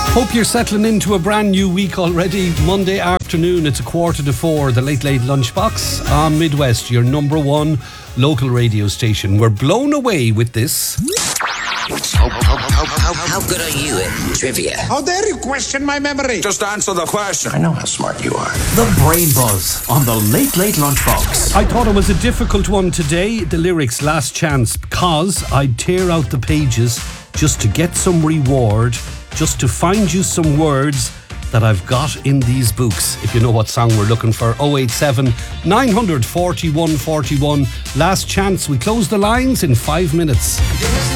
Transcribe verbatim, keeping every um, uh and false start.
Hope you're settling into a brand new week already. Monday afternoon, it's a quarter to four, the Late Late Lunchbox on Midwest, your number one local radio station. We're blown away with this. How, how, how, how, how good are you at trivia? How dare you question my memory? Just answer the question. I know how smart you are. The Brain Buzz on the Late Late Lunchbox. I thought it was a difficult one today, the lyrics Last Chance, because I'd tear out the pages just to get some reward, just to find you some words that I've got in these books. If you know what song we're looking for, oh eight seven, nine four one, four one. Last Chance. We close the lines in five minutes.